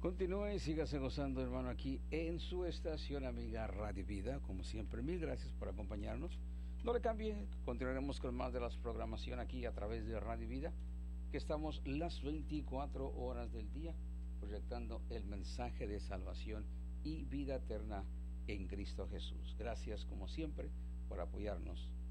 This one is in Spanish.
Continúe y sígase gozando, hermano, aquí en su estación amiga Radio Vida. Como siempre, mil gracias por acompañarnos. No le cambie, continuaremos con más de las programación aquí a través de Radio Vida, que estamos las 24 horas del día proyectando el mensaje de salvación y vida eterna en Cristo Jesús. Gracias, como siempre, por apoyarnos